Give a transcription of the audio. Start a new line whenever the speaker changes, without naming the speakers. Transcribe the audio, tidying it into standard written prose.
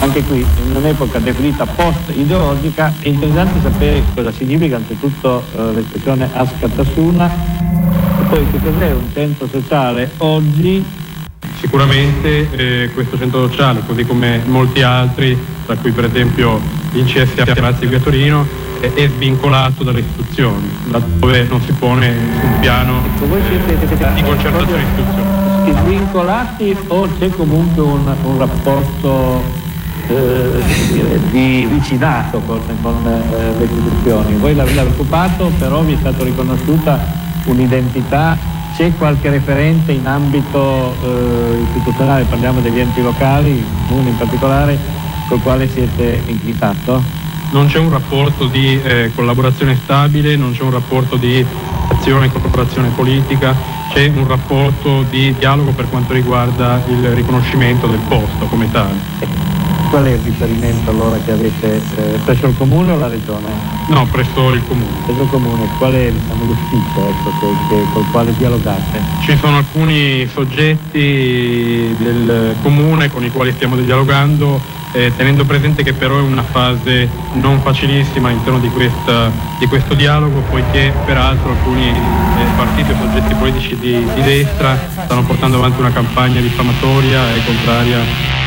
Anche qui, in un'epoca definita post-ideologica, è interessante sapere cosa significa anzitutto l'espressione Askatasuna e poi che cos'è un centro sociale oggi.
Sicuramente questo centro sociale, così come molti altri, tra cui per esempio l'INCS Palazzi di Torino, è svincolato dalle istituzioni, laddove non si pone un piano di concertazione istituzionale.
Svincolati o c'è comunque un rapporto di vicinato con le istituzioni? Voi l'avete occupato, però vi è stata riconosciuta un'identità. C'è qualche referente in ambito istituzionale, parliamo degli enti locali, uno in particolare, col quale siete in contatto?
Non c'è un rapporto di collaborazione stabile, non c'è un rapporto di azione e cooperazione politica, c'è un rapporto di dialogo per quanto riguarda il riconoscimento del posto come tale.
Qual è il riferimento allora che avete presso il comune o la regione?
No, presso il comune.
Presso il comune, qual è l'ufficio col quale dialogate?
Ci sono alcuni soggetti del comune con i quali stiamo dialogando, tenendo presente che però è una fase non facilissima all'interno di questo dialogo, poiché peraltro alcuni partiti o soggetti politici di destra stanno portando avanti una campagna diffamatoria e contraria